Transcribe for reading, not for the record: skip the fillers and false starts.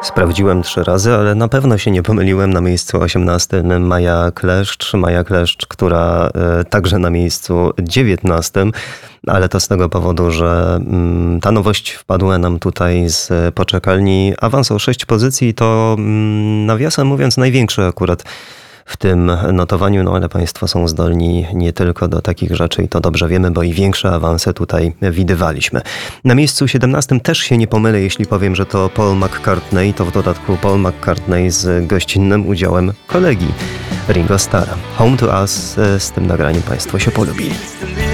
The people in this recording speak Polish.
Sprawdziłem 3 razy, ale na pewno się nie pomyliłem. Na miejscu 18 Maja Kleszcz, która także na miejscu 19, ale to z tego powodu, że ta nowość wpadła nam tutaj z poczekalni. Awans o 6 pozycji to nawiasem mówiąc największy akurat w tym notowaniu, no ale państwo są zdolni nie tylko do takich rzeczy i to dobrze wiemy, bo i większe awanse tutaj widywaliśmy. Na miejscu 17 też się nie pomylę, jeśli powiem, że to Paul McCartney, to w dodatku Paul McCartney z gościnnym udziałem kolegi Ringo Starra. Home to Us, z tym nagraniem państwo się polubili.